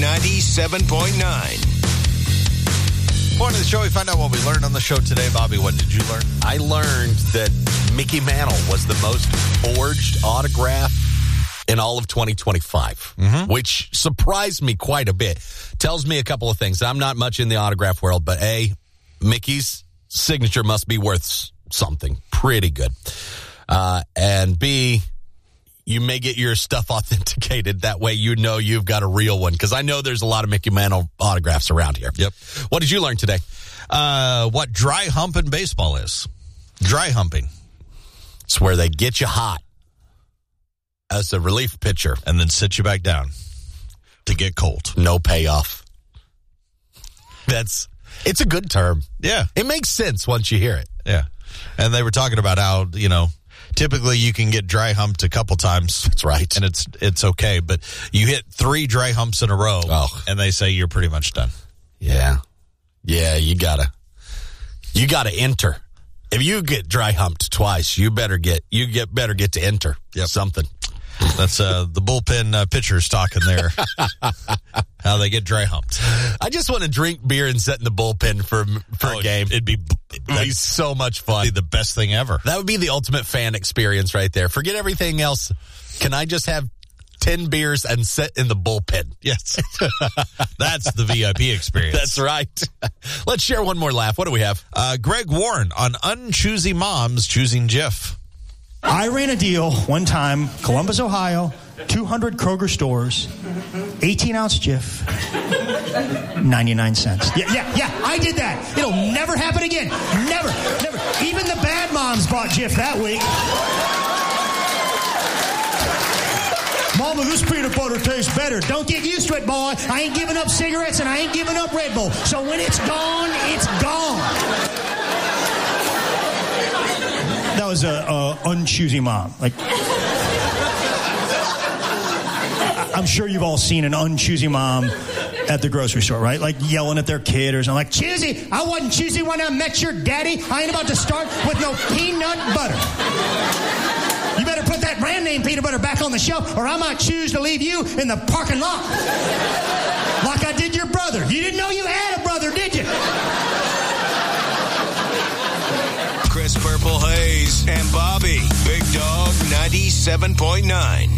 97.9. Morning of the show, we find out what we learned on the show today. Bobby, what did you learn? I learned that Mickey Mantle was the most forged autograph in all of 2025, which surprised me quite a bit. Tells me a couple of things. I'm not much in the autograph world, but A, Mickey's signature must be worth something pretty good. And B, you may get your stuff authenticated. That way you know you've got a real one. Because I know there's a lot of Mickey Mantle autographs around here. Yep. What did you learn today? What dry humping baseball is. Dry humping. It's where they get you hot as a relief pitcher. And then sit you back down to get cold. No payoff. It's a good term. Yeah. It makes sense once you hear it. Yeah. And they were talking about how, typically you can get dry humped a couple times. That's right. And it's okay. But you hit 3 dry humps in a row, and they say you're pretty much done. Yeah. Yeah, you gotta enter. If you get dry humped twice, you better get to enter something. That's the bullpen pitchers talking there. How they get dry humped. I just want to drink beer and sit in the bullpen for a game. It'd be so much fun. Be the best thing ever. That would be the ultimate fan experience right there. Forget everything else. Can I just have 10 beers and sit in the bullpen? Yes. That's the VIP experience. That's right. Let's share one more laugh. What do we have? Greg Warren on unchoosy moms choosing Jif. I ran a deal one time, Columbus, Ohio, 200 Kroger stores, 18-ounce Jif, 99 cents. Yeah, I did that. It'll never happen again. Never. Even the bad moms bought Jif that week. Mama, this peanut butter tastes better. Don't get used to it, boy. I ain't giving up cigarettes and I ain't giving up Red Bull. So when it's gone, it's gone. That was a unchoosy mom. I'm sure you've all seen an unchoosy mom at the grocery store, right? Like yelling at their kid or something. Like, choosy, I wasn't choosy when I met your daddy. I ain't about to start with no peanut butter. You better put that brand name peanut butter back on the shelf or I might choose to leave you in the parking lot. Like I did your brother. You didn't know you had a brother, did you? Chris Purple Hayes and Bobby, Big Dog 97.9.